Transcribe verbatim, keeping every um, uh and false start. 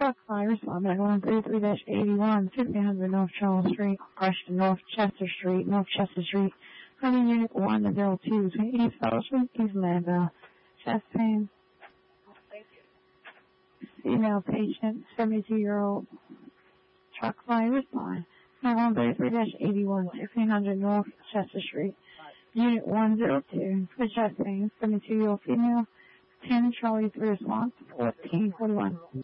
truck fire respond back one thirty-three eighty-one, fifteen hundred North Charles Street, Preston, North Chester Street, North Chester Street, Honey Unit one zero two, East Fellowship, East Manville. Chest pain. Thank you. Female patient, seventy-two-year-old, truck fire respond. one thirty-three eighty-one, fifteen hundred North Chester Street, Unit one zero two, for chest pain, seventy-two-year-old female, ten Charlie three response, fourteen forty-one.